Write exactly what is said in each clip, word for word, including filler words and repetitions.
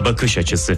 bakış açısı.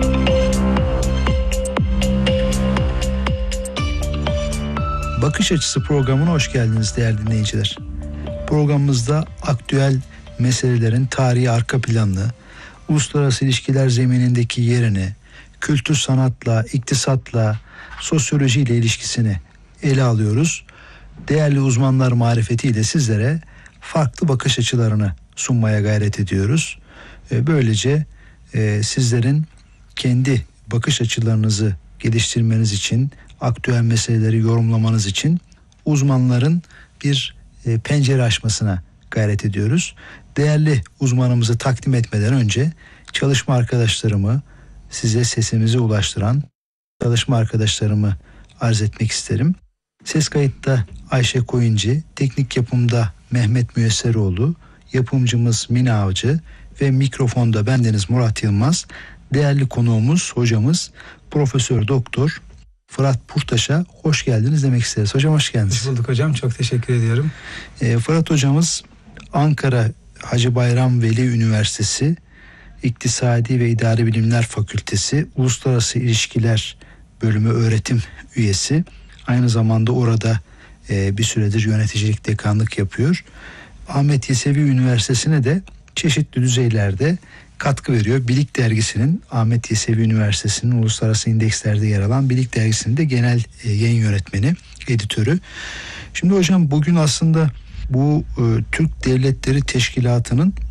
Bakış Açısı programına hoş geldiniz değerli dinleyiciler. Programımızda aktüel meselelerin tarihi arka planını, uluslararası ilişkiler zeminindeki yerini, kültür sanatla, iktisatla, sosyolojiyle ilişkisini ele alıyoruz. Değerli uzmanlar marifetiyle sizlere farklı bakış açılarını sunmaya gayret ediyoruz. Böylece sizlerin kendi bakış açılarınızı geliştirmeniz için, aktüel meseleleri yorumlamanız için uzmanların bir pencere açmasına gayret ediyoruz. Değerli uzmanımızı takdim etmeden önce çalışma arkadaşlarımı, size sesimizi ulaştıran çalışma arkadaşlarımı arz etmek isterim. Ses kayıtta Ayşe Koyuncu, teknik yapımda Mehmet Müyesseroğlu, yapımcımız Mine Avcı ve mikrofonda bendeniz Murat Yılmaz. Değerli konuğumuz, hocamız Profesör Doktor Fırat Purtaş'a hoş geldiniz demek isteriz. Hocam hoş geldiniz. Hoş bulduk hocam. Çok teşekkür ediyorum. E, Fırat hocamız Ankara Hacı Bayram Veli Üniversitesi İktisadi ve İdari Bilimler Fakültesi Uluslararası İlişkiler Bölümü öğretim üyesi. Aynı zamanda orada e, bir süredir yöneticilik dekanlık yapıyor. Ahmet Yesevi Üniversitesi'ne de çeşitli düzeylerde katkı veriyor. Bilik Dergisi'nin, Ahmet Yesevi Üniversitesi'nin uluslararası indekslerde yer alan Bilik Dergisi'nin de genel e, yayın yönetmeni, editörü. Şimdi hocam bugün aslında bu e, Türk Devletleri Teşkilatı'nın